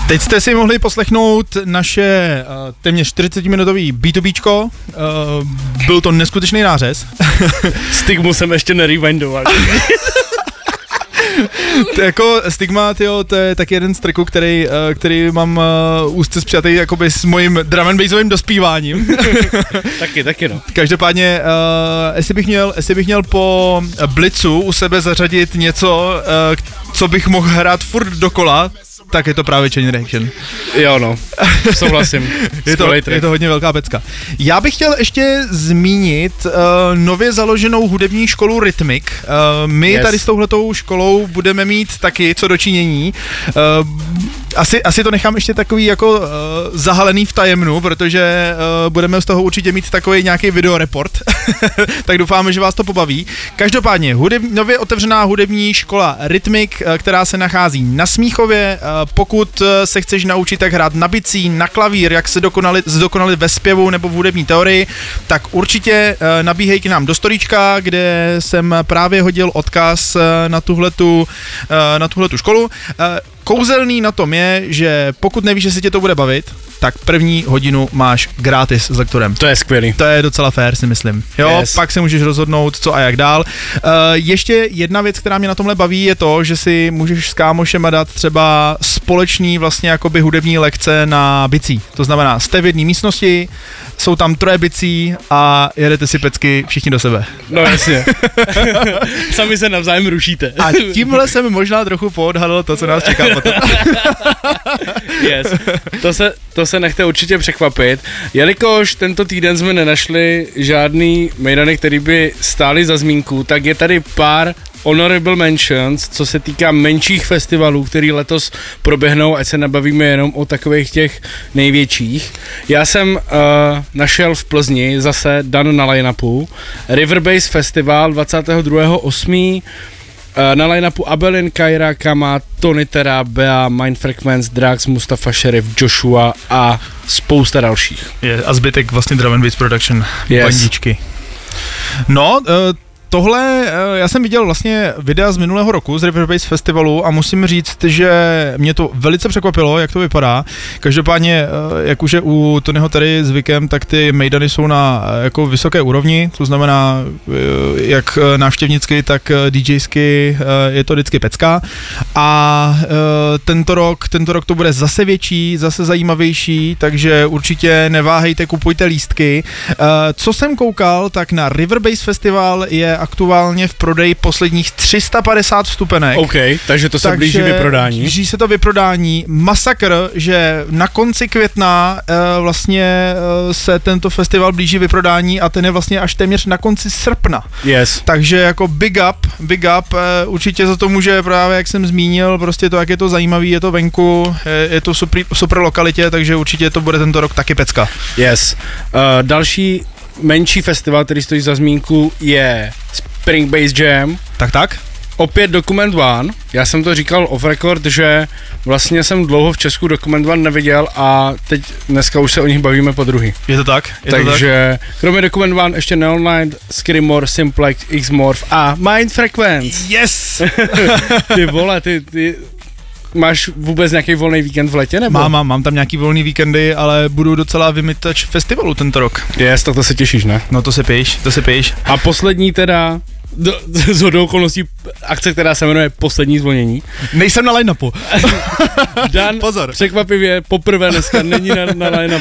Teď jste si mohli poslechnout naše téměř 40-minutový B2Bčko. Byl to neskutečný nářez. Stigmu jsem ještě nerewindoval. To jako Stigma, tyjo, to je taky jeden z tracků, který mám úzce spřátej jakoby s mojím drum and bassovým dospíváním. taky no. Každopádně, jestli bych měl po Blitzu u sebe zařadit něco, co bych mohl hrát furt dokola, tak je to právě Chain Reaction. Jo no, souhlasím. je to hodně velká pecka. Já bych chtěl ještě zmínit nově založenou hudební školu Rhythmic. My tady s touhletou školou budeme mít taky co dočinění. Asi to nechám ještě takový jako zahalený v tajemnu, protože budeme z toho určitě mít takový nějaký videoreport. Tak doufáme, že vás to pobaví. Každopádně nově otevřená hudební škola Rhythmic, která se nachází na Smíchově. Pokud se chceš naučit jak hrát na bicí, na klavír, jak se zdokonalit ve zpěvu nebo v hudební teorii, tak určitě nabíhej k nám do storíčka, kde jsem právě hodil odkaz na tuhletu školu. Kouzelný na tom je, že pokud nevíš, jestli tě to bude bavit, tak první hodinu máš gratis s lektorem. To je skvělý. To je docela fair, si myslím. Jo, yes. Pak se můžeš rozhodnout, co a jak dál. Ještě jedna věc, která mě na tomhle baví, je to, že si můžeš s kámošema dát třeba společný vlastně jakoby hudební lekce na bicí. To znamená, jste v jedné místnosti, jsou tam 3 bicí a jedete si pecky všichni do sebe. No jasně. Sami se navzájem rušíte. A tímhle jsem možná trochu poodhalil to, co nás čeká potom. Yes. To se nechte určitě překvapit, jelikož tento týden jsme nenašli žádný mejdany, který by stály za zmínku, tak je tady pár honorable mentions, co se týká menších festivalů, který letos proběhnou, ať se nabavíme jenom o takových těch největších. Já jsem našel v Plzni zase dan na line-upu Riverbase Festival 22.8. Na line-upu Abelin, Kaira, Kama, Tony Terra, Bea, Mind Frequency, Drax, Mustafa Sheriff, Joshua a spousta dalších. A zbytek vlastně Drum and Bass Production, bandičky. No, tohle, já jsem viděl vlastně videa z minulého roku z Riverbase Festivalu a musím říct, že mě to velice překvapilo, jak to vypadá. Každopádně, jak už je u Tonyho tady zvykem, tak ty mejdany jsou na jako vysoké úrovni, to znamená jak návštěvnicky, tak DJsky je to vždycky pecka. A tento rok to bude zase větší, zase zajímavější, takže určitě neváhejte, kupujte lístky. Co jsem koukal, tak na Riverbase Festival je aktuálně v prodeji posledních 350 vstupenek. OK, takže to se blíží vyprodání. Blíží se to vyprodání. Masakr, že na konci května vlastně se tento festival blíží vyprodání a ten je vlastně až téměř na konci srpna. Yes. Takže jako big up, určitě za to může právě, jak jsem zmínil, prostě to, jak je to zajímavý, je to venku, je to super lokalitě, takže určitě to bude tento rok taky pecka. Yes. Další menší festival, který stojí za zmínku, je Spring Bass Jam. Tak. Opět Document One. Já jsem to říkal off record, že vlastně jsem dlouho v Česku Document One neviděl a teď dneska už se o nich bavíme po druhý. Je to tak? Takže kromě Document One ještě Neonlight, Screamor, Simplex, X-Morph a Mind Frequency. Yes! Ty vole, ty máš vůbec nějaký volný víkend v letě, nebo? Mám tam nějaký volný víkendy, ale budu docela vymytač festivalu tento rok. Yes, tak to se těšíš, ne? No to se píš. A poslední teda, shodou okolností akce, která se jmenuje Poslední zvonění. Nejsem na line-upu. Dan, pozor. Překvapivě poprvé dneska není na line-upu.